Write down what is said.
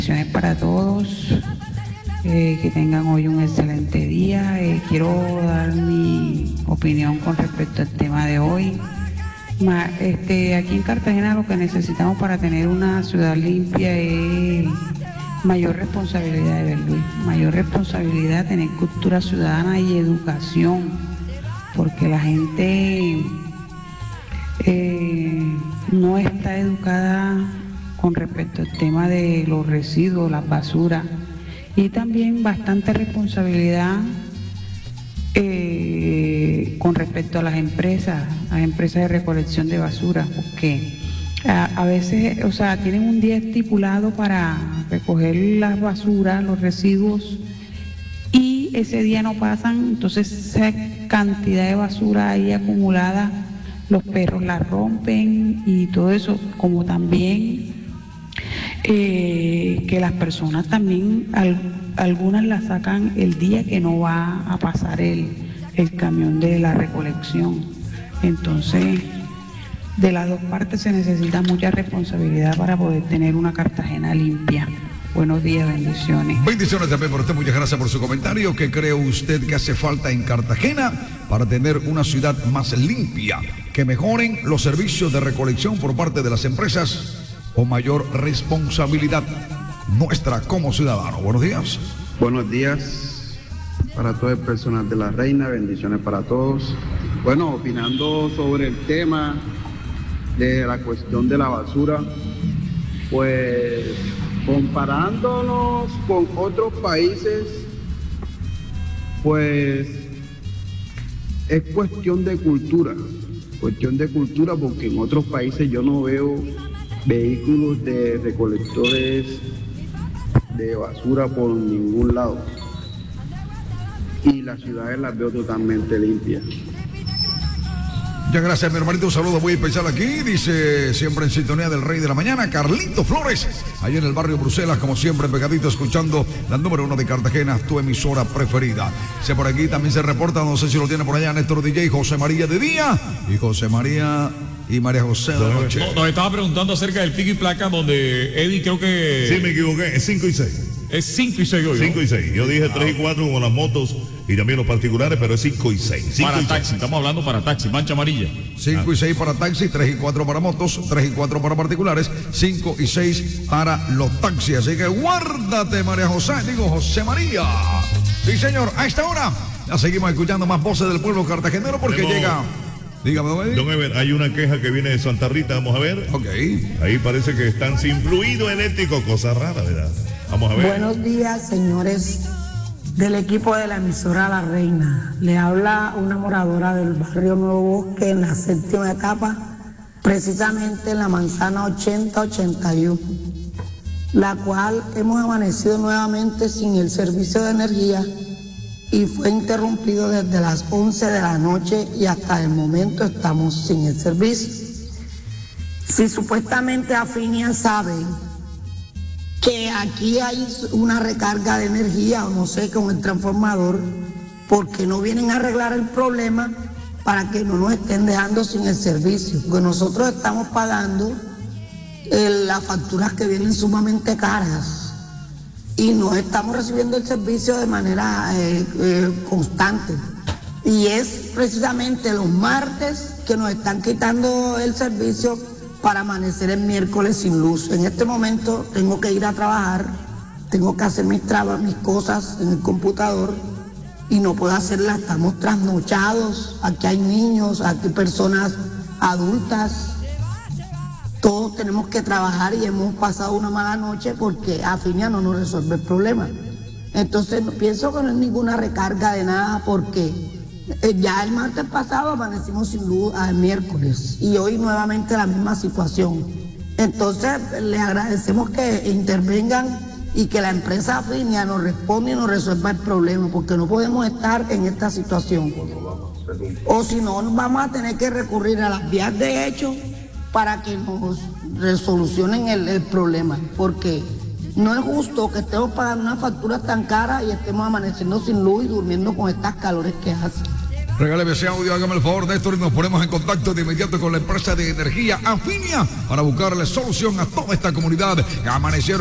Bendiciones para todos. Que tengan hoy un excelente día. Quiero dar mi opinión con respecto al tema de hoy. Aquí en Cartagena lo que necesitamos para tener una ciudad limpia es mayor responsabilidad, de Luis, mayor responsabilidad, tener cultura ciudadana y educación, porque la gente no está educada con respecto al tema de los residuos, las basuras, y también bastante responsabilidad con respecto a las empresas de recolección de basura, porque a veces, o sea, tienen un día estipulado para recoger las basuras, los residuos, y ese día no pasan, entonces esa cantidad de basura ahí acumulada, los perros la rompen y todo eso, como también que las personas también, algunas la sacan el día que no va a pasar el camión de la recolección. Entonces, de las dos partes se necesita mucha responsabilidad para poder tener una Cartagena limpia. Buenos días, bendiciones. Bendiciones también por usted, muchas gracias por su comentario. ¿Qué cree usted que hace falta en Cartagena para tener una ciudad más limpia? Que mejoren los servicios de recolección por parte de las empresas o mayor responsabilidad nuestra como ciudadanos. Buenos días. Buenos días para todas las personas de La Reina, bendiciones para todos. Bueno, opinando sobre el tema de la cuestión de la basura, pues comparándonos con otros países, pues es cuestión de cultura porque en otros países yo no veo vehículos de recolectores de basura por ningún lado y las ciudades las veo totalmente limpias. Muchas gracias, mi hermanito. Un saludo muy especial aquí. Dice, siempre en sintonía del Rey de la Mañana, Carlito Flores, ahí en el barrio Bruselas, como siempre, pegadito, escuchando la número 1 de Cartagena, tu emisora preferida. Dice por aquí, también se reporta, no sé si lo tiene por allá, Néstor DJ, José María de día y José María y María José de noche. No, nos estaba preguntando acerca del pico y placa, donde Eddie creo que... Sí, me equivoqué, es 5 y 6. Es 5 y 6 hoy, ¿no? 5 y 6. Yo dije 3 y 4 con las motos y también los particulares, pero es 5 y 6. Para taxi, estamos hablando para taxi, mancha amarilla. 5 y 6 para taxi, 3 y 4 para motos, 3 y 4 para particulares, 5 y 6 para los taxis. Así que guárdate, María José, digo José María. Sí, señor, a esta hora ya seguimos escuchando más voces del pueblo cartagenero porque llega... Dígame, don Ever, hay una queja que viene de Santa Rita, vamos a ver. Ok. Ahí parece que están sin fluido eléctrico, cosa rara, ¿verdad? Vamos a ver. Buenos días, señores del equipo de la emisora La Reina. Le habla una moradora del barrio Nuevo Bosque en la 7ª etapa, precisamente en la manzana 8081, la cual hemos amanecido nuevamente sin el servicio de energía y fue interrumpido desde las 11 de la noche y hasta el momento estamos sin el servicio. Si supuestamente Afinia sabe que aquí hay una recarga de energía o no sé, con el transformador, porque no vienen a arreglar el problema para que no nos estén dejando sin el servicio, porque nosotros estamos pagando las facturas que vienen sumamente caras y no estamos recibiendo el servicio de manera constante, y es precisamente los martes que nos están quitando el servicio para amanecer el miércoles sin luz. En este momento tengo que ir a trabajar, tengo que hacer mis cosas en el computador y no puedo hacerlas, estamos trasnochados, aquí hay niños, aquí hay personas adultas, todos tenemos que trabajar y hemos pasado una mala noche porque Afinia no nos resuelve el problema. Entonces pienso que no es ninguna recarga de nada porque ya el martes pasado amanecimos sin luz al miércoles y hoy nuevamente la misma situación. Entonces le agradecemos que intervengan y que la empresa Afinia nos responda y nos resuelva el problema, porque no podemos estar en esta situación. O si no, vamos a tener que recurrir a las vías de hecho para que nos resolucionen el problema, porque no es justo que estemos pagando unas facturas tan caras y estemos amaneciendo sin luz y durmiendo con estas calores que hacen. Regáleme ese audio, hágame el favor, Néstor, y nos ponemos en contacto de inmediato con la empresa de energía Afinia para buscarle solución a toda esta comunidad que amanecieron